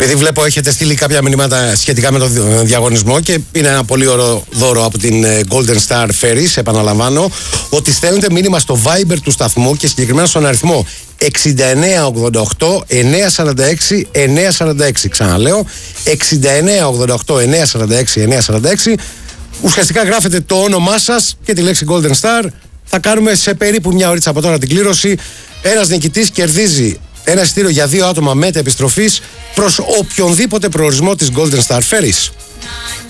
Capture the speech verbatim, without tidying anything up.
Επειδή βλέπω έχετε στείλει κάποια μηνύματα σχετικά με το διαγωνισμό και είναι ένα πολύ ωραίο δώρο από την Golden Star Ferries, επαναλαμβάνω ότι στέλνετε μήνυμα στο Viber του σταθμού και συγκεκριμένα στον αριθμό εξήντα εννέα ογδόντα οκτώ εννιακόσια σαράντα έξι εννιακόσια σαράντα έξι. Ξαναλέω, εξήντα εννέα ογδόντα οκτώ εννιακόσια σαράντα έξι εννιακόσια σαράντα έξι. Ουσιαστικά γράφετε το όνομά σας και τη λέξη Golden Star. Θα κάνουμε σε περίπου μια ωρίτσα από τώρα την κλήρωση. Ένας νικητής κερδίζει ένα εισιτήριο για δύο άτομα μετεπιστροφής προς οποιονδήποτε προορισμό της Golden Star Ferries.